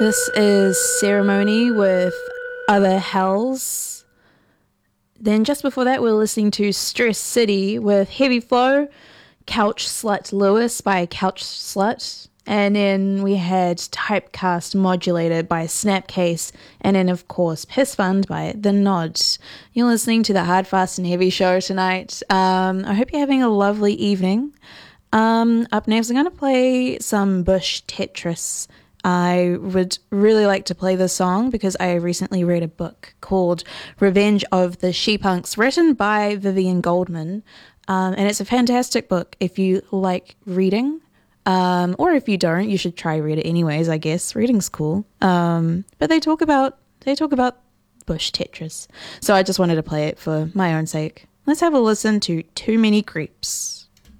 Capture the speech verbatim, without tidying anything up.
This is Ceremony with Other Hells. Then just before that, we were listening to Stress City with Heavy Flow, Couch Slut Lewis by Couch Slut. And then we had Typecast Modulated by Snapcase. And then, of course, Piss Fund by The Nods. You're listening to the Hard, Fast and Heavy show tonight. Um, I hope you're having a lovely evening. Um, up next, I'm going to play some Bush Tetris. I would really like to play this song because I recently read a book called Revenge of the She-Punks, written by Vivian Goldman. Um, and it's a fantastic book if you like reading. Um, or if you don't, you should try read it anyways, I guess. Reading's cool. Um, but they talk about they talk about Bush Tetris. So I just wanted to play it for my own sake. Let's have a listen to Too Many Creeps.